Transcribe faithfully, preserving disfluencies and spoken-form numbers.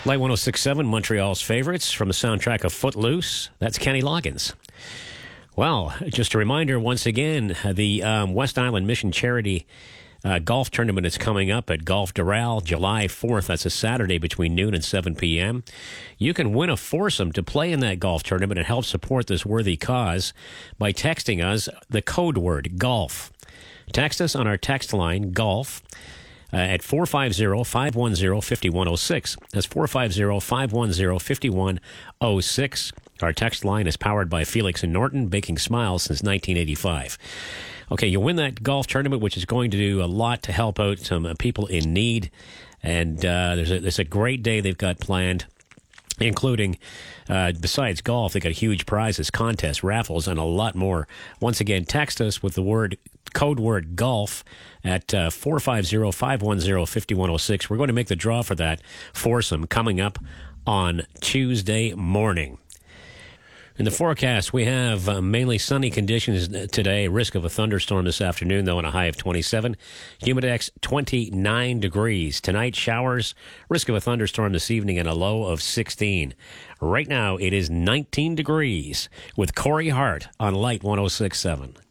Light one oh six point seven, Montreal's favorites from the soundtrack of Footloose. That's Kenny Loggins. Well, just a reminder once again, the um, West Island Mission Charity uh, Golf Tournament is coming up at Golf Doral, July fourth. That's a Saturday between noon and seven p.m. You can win a foursome to play in that golf tournament and help support this worthy cause by texting us the code word GOLF. Text us on our text line, GOLF, uh, at four five zero, five one zero, five one zero six. That's four five zero, five one zero, five one zero six. Our text line is powered by Felix and Norton, baking smiles since nineteen eighty-five. Okay, you'll win that golf tournament, which is going to do a lot to help out some uh, people in need. And uh, there's, a, there's a great day they've got planned, including, uh, besides golf, they got huge prizes, contests, raffles, and a lot more. Once again, text us with the word code word golf at uh, four five zero, five one zero, five one zero six. We're going to make the draw for that foursome coming up on Tuesday morning. In the forecast, we have uh, mainly sunny conditions today. Risk of a thunderstorm this afternoon, though, and a high of twenty-seven. Humidex, twenty-nine degrees. Tonight, showers. Risk of a thunderstorm this evening and a low of sixteen. Right now, it is nineteen degrees with Corey Hart on Light one oh six point seven.